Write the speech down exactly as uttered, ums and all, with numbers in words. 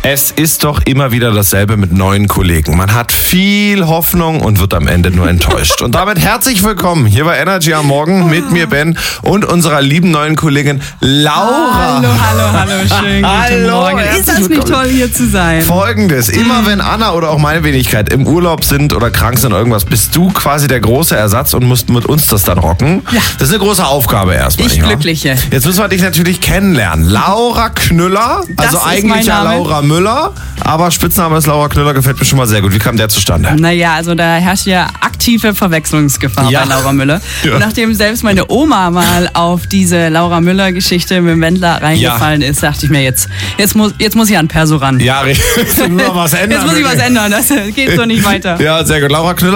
Es ist doch immer wieder dasselbe mit neuen Kollegen. Man hat viel Hoffnung und wird am Ende nur enttäuscht. Und damit herzlich willkommen hier bei Energy am Morgen mit mir, Ben, und unserer lieben neuen Kollegin Laura. Hallo, hallo, hallo, schön guten Hallo, Morgen. Ist das nicht toll, hier zu sein? Folgendes, immer wenn Anna oder auch meine Wenigkeit im Urlaub sind oder krank sind oder irgendwas, bist du quasi der große Ersatz und musst mit uns das dann rocken. Ja. Das ist eine große Aufgabe erstmal. Ich nicht wahr? Glückliche. Jetzt müssen wir dich natürlich kennenlernen. Laura Knüller, Das also ist eigentlich mein ja Name. Laura Müller, aber Spitzname ist Laura Knüller, gefällt mir schon mal sehr gut. Wie kam der zustande? Naja, also da herrscht ja aktive Verwechslungsgefahr Ja. bei Laura Müller. Ja. Nachdem selbst meine Oma mal auf diese Laura Müller-Geschichte mit dem Wendler reingefallen ist, dachte ich mir, jetzt, jetzt, muss, jetzt muss ich an Perso ran. Ja, richtig. Jetzt muss was ändern. Jetzt muss ich was ändern, das geht so nicht weiter. Ja, sehr gut. Laura Knüller